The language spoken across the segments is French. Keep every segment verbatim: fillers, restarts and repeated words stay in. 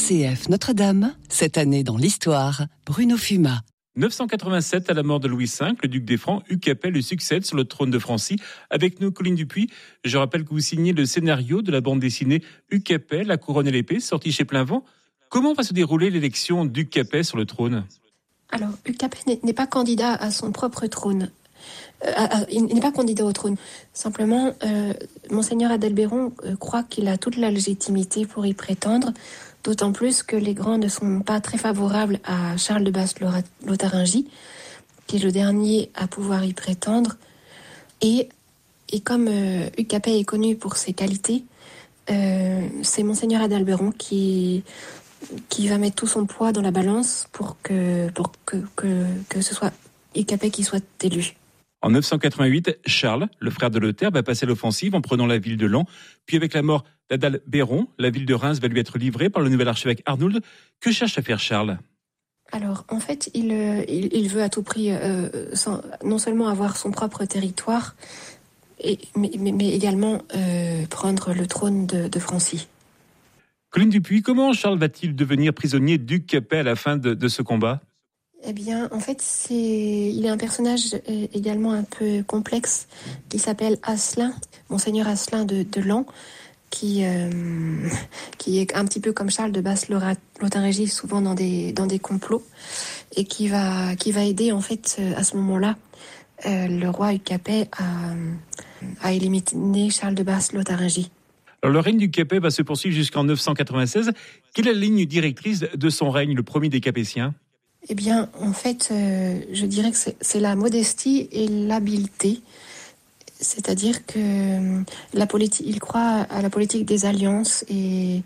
C F Notre-Dame, cette année dans l'histoire, Bruno Fuma. neuf cent quatre-vingt-sept, à la mort de Louis cinq, le duc des Francs, Hugues Capet lui succède sur le trône de Francie. Avec nous, Colline Dupuis, je rappelle que vous signez le scénario de la bande dessinée Hugues Capet, La couronne et l'épée, sortie chez Plainvent. Comment va se dérouler l'élection d'Hugues Capet sur le trône ? Alors, Hugues Capet n'est, n'est pas candidat à son propre trône. Euh, à, à, il n'est pas candidat au trône. Simplement, euh, Monseigneur Adalbéron euh, croit qu'il a toute la légitimité pour y prétendre, d'autant plus que les grands ne sont pas très favorables à Charles de Basse-Lotharingie, qui est le dernier à pouvoir y prétendre. Et, et comme euh, Hugues Capet est connu pour ses qualités, euh, c'est Monseigneur Adalbéron qui, qui va mettre tout son poids dans la balance pour que, pour que, que, que ce soit Hugues Capet qui soit élu. En neuf cent quatre-vingt-huit, Charles, le frère de Lothaire, va passer l'offensive en prenant la ville de Laon. Puis avec la mort d'Adalbéron, la ville de Reims va lui être livrée par le nouvel archevêque Arnould. Que cherche à faire Charles ? Alors, en fait, il, il, il veut à tout prix euh, sans, non seulement avoir son propre territoire, et, mais, mais, mais également euh, prendre le trône de, de Francie. Colline Dupuis, comment Charles va-t-il devenir prisonnier d'Hugues Capet à la fin de, de ce combat ? Eh bien, en fait, c'est, il est un personnage également un peu complexe qui s'appelle Asselin, Monseigneur Asselin de, de Laon, qui, euh, qui est un petit peu comme Charles de Basse-Lotharingie, souvent dans des, dans des complots, et qui va, qui va aider, en fait, à ce moment-là, euh, le roi Hugues Capet à, à éliminer Charles de Basse-Lotharingie. Alors, le règne du Capet va se poursuivre jusqu'en neuf cent quatre-vingt-seize. Quelle est la ligne directrice de son règne, le premier des Capétiens ? Eh bien, en fait, euh, je dirais que c'est, c'est la modestie et l'habileté. C'est-à-dire que euh, la politique, il croit à la politique des alliances et,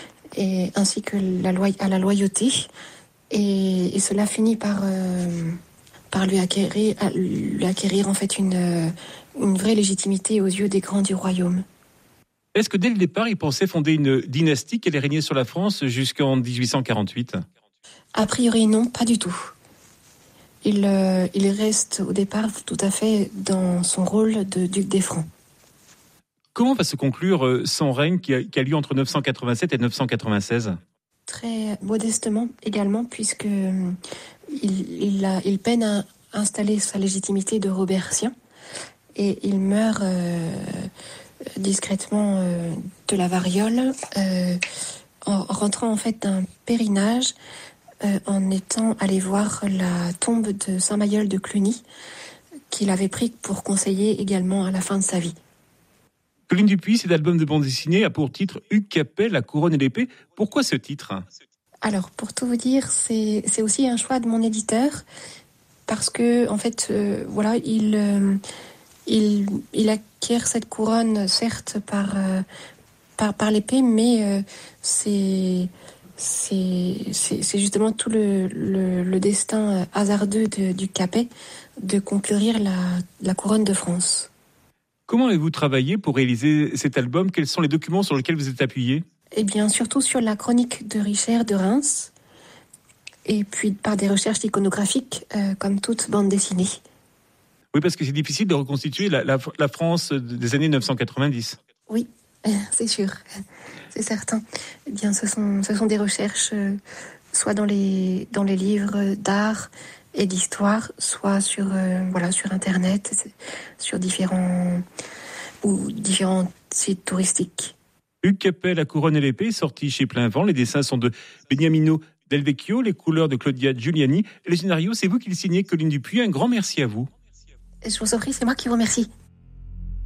et ainsi que la loi, à la loyauté. Et, et cela finit par, euh, par lui acquérir, lui acquérir en fait une, une vraie légitimité aux yeux des grands du royaume. Est-ce que dès le départ, il pensait fonder une dynastie qui allait régner sur la France jusqu'en dix-huit cent quarante-huit ? A priori, non, pas du tout. Il, euh, il reste au départ tout à fait dans son rôle de duc des Francs. Comment va se conclure son règne qui a, qui a lieu entre neuf cent quatre-vingt-sept et neuf cent quatre-vingt-seize ? Très modestement également, puisque il, il, a, il peine à installer sa légitimité de Robertien et il meurt euh, discrètement euh, de la variole euh, en rentrant en fait d'un pèlerinage. Euh, en étant allé voir la tombe de Saint-Mayol de Cluny, qu'il avait pris pour conseiller également à la fin de sa vie. Colline Dupuis, cet album de bande dessinée a pour titre Hugues Capet, La couronne et l'épée. Pourquoi ce titre ? Alors, pour tout vous dire, c'est, c'est aussi un choix de mon éditeur, parce que, en fait, euh, voilà, il, euh, il, il acquiert cette couronne, certes, par, euh, par, par l'épée, mais euh, c'est... C'est, c'est, c'est justement tout le, le, le destin hasardeux de, du Capet de conquérir la, la couronne de France. Comment avez-vous travaillé pour réaliser cet album ? Quels sont les documents sur lesquels vous êtes appuyé ? Eh bien, surtout sur la chronique de Richard de Reims, et puis par des recherches iconographiques, euh, comme toute bande dessinée. Oui, parce que c'est difficile de reconstituer la, la, la France des années neuf cent quatre-vingt-dix. Oui, c'est sûr. C'est certain. Eh bien, ce sont, ce sont des recherches, euh, soit dans les, dans les livres d'art et d'histoire, soit sur, euh, voilà, sur Internet, sur différents, ou différents sites touristiques. Hugues Capet, La couronne et l'épée, sorti chez Plainvent. Les dessins sont de Beniamino Del Vecchio, les couleurs de Claudia Giuliani. Et le scénario, c'est vous qui le signez, Colline Dupuis. Un grand merci à vous. Je vous en prie, c'est moi qui vous remercie.